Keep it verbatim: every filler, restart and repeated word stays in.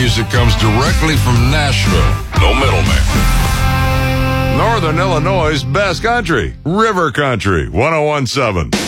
music comes directly from Nashville. No middleman. Northern Illinois' best country. River Country, one oh one point seven.